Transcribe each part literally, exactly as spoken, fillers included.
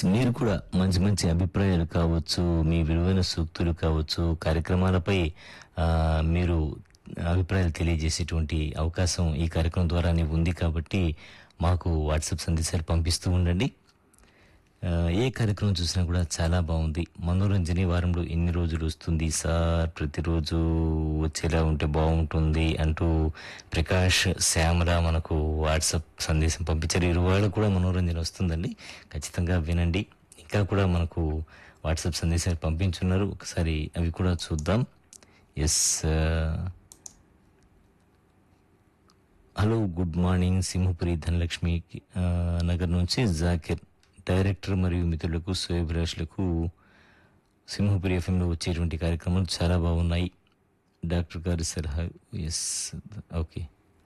మీరు కూడా మంచి మంచి అభిప్రాయాలు కావచ్చు, మీ విలువైన సూక్తులు కావచ్చు, కార్యక్రమాలపై ఆహ్, మీరు అభిప్రాయాలు తెలియజేసేటువంటి అవకాశం ఈ కార్యక్రమం ద్వారానే ఉంది కాబట్టి మాకు వాట్సాప్ సందేశాలు పంపిస్తూ ఉండండి. ఆహ్, ఏ కార్యక్రమం చూసినా కూడా చాలా బావుంది. మనోరంజని వారంలో ఎన్ని రోజులు వస్తుంది సార్? ప్రతిరోజు వచ్చేలా ఉంటే బావుంటుంది అంటూ ప్రకాష్, శ్యామల మనకు వాట్సాప్ సందేశం పంపించారు. ఇరువాళ కూడా మనోరంజన వస్తుందండి. ఖచ్చితంగా వినండి. ఇంకా కూడా మనకు వాట్సాప్ సందేశాలు పంపించున్నారు. ఒకసారి అవి కూడా చూద్దాం. Yes. Hello, good morning. Simhapuri Dhanalakshmi ఆహ్, నగర్ నుంచి జాకిర్. డైరెక్టర్ మరియు మిత్రులకు, శ్రేయోభిలాషులకు సింహపురి ఎఫ్ఎంలో వచ్చేటువంటి కార్యక్రమాలు చాలా బాగున్నాయి. డాక్టర్ గారి సలహా. ఎస్. ఓకే.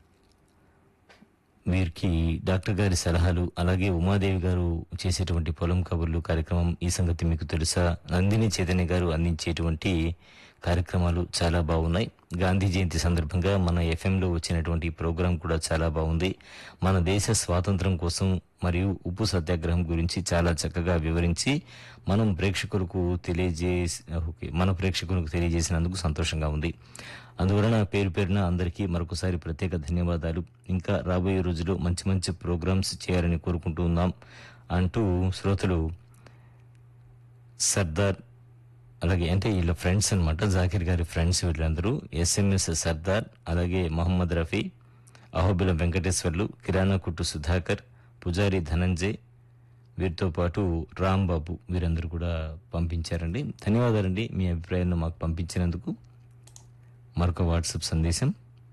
వీరికి డాక్టర్ గారి సలహాలు, అలాగే ఉమాదేవి గారు చేసేటువంటి పొలం కబుర్లు కార్యక్రమం ఈ సంగతి మీకు తెలుసా? నందిని చైతన్య గారు అందించేటువంటి కార్యక్రమాలు చాలా బాగున్నాయి. గాంధీ జయంతి సందర్భంగా మన ఎఫ్ఎంలో వచ్చినటువంటి ప్రోగ్రాం కూడా చాలా బాగుంది. మన దేశ స్వాతంత్రం కోసం మరియు ఉప్పు సత్యాగ్రహం గురించి చాలా చక్కగా వివరించి మనం ప్రేక్షకులకు తెలియజేసి ఓకే మన ప్రేక్షకులకు తెలియజేసినందుకు సంతోషంగా ఉంది. అందువలన పేరు పేరున అందరికీ మరొకసారి ప్రత్యేక ధన్యవాదాలు. ఇంకా రాబోయే రోజుల్లో మంచి మంచి ప్రోగ్రామ్స్ చేయాలని కోరుకుంటున్నాం అంటూ శ్రోతలు సర్దార్, అలాగే అంటే వీళ్ళ ఫ్రెండ్స్ అనమాట, జాకిర్ గారి ఫ్రెండ్స్ వీళ్ళందరూ, ఎస్ఎంఎస్ సర్దార్, అలాగే మహమ్మద్ రఫీ, అహోబిల వెంకటేశ్వర్లు, కిరాణా కుట్టు సుధాకర్, పుజారి ధనంజయ్, వీరితో పాటు రాంబాబు, వీరందరూ కూడా పంపించారండి. ధన్యవాదాలండి మీ అభిప్రాయాన్ని మాకు పంపించినందుకు. మరొక వాట్సాప్ సందేశం.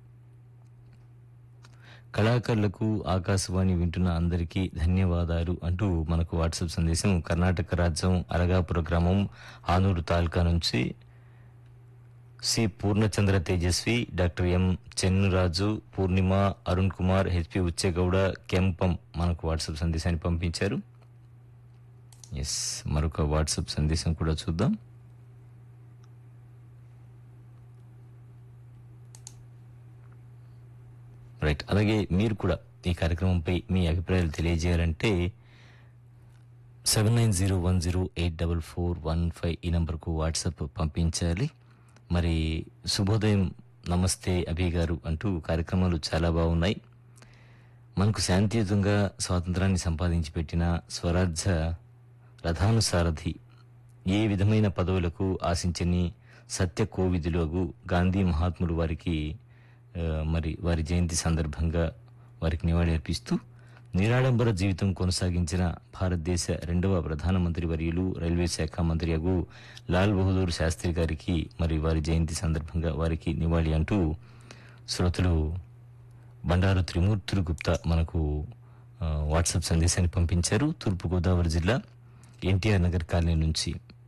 కళాకారులకు, ఆకాశవాణి వింటున్న అందరికీ ధన్యవాదాలు అంటూ మనకు వాట్సాప్ సందేశం. కర్ణాటక రాజ్యం అలగాపుర గ్రామం ఆనూరు తాలూకా నుంచి C Purnachandra Tejaswi, doctor M చెన్నురాజు, పూర్ణిమ, అరుణ్ కుమార్, హెచ్పి ఉచ్చేగౌడ, కెంపం మనకు వాట్సాప్ సందేశాన్ని పంపించారు. ఎస్. మరొక వాట్సాప్ సందేశం కూడా చూద్దాం. రైట్. అలాగే మీరు కూడా ఈ కార్యక్రమంపై మీ అభిప్రాయాలు తెలియజేయాలంటే seven nine zero one zero eight double four one five ఈ నంబర్కు వాట్సాప్ పంపించాలి. మరి శుభోదయం, నమస్తే అభి గారు అంటూ కార్యక్రమాలు చాలా బాగున్నాయి. మనకు శాంతియుతంగా స్వాతంత్రాన్ని సంపాదించి పెట్టిన స్వరాజ్య రథానుసారథి, ఏ విధమైన పదవులకు ఆశించని సత్య కోవిదులకు గాంధీ మహాత్ములు వారికి ఆ, మరి వారి జయంతి సందర్భంగా వారికి నివాళి అర్పిస్తూ నిరాడంబర జీవితం కొనసాగించిన భారతదేశ రెండవ ప్రధానమంత్రి వర్యులు, రైల్వే శాఖ మంత్రి అగు లాల్ బహదూర్ శాస్త్రి గారికి మరి వారి జయంతి సందర్భంగా వారికి నివాళి అంటూ శ్రోతలు బండారు త్రిమూర్తులు గుప్తా మనకు ఆ, వాట్సాప్ సందేశాన్ని పంపించారు. తూర్పుగోదావరి జిల్లా ఎన్టీఆర్ నగర్ కాలనీ నుంచి.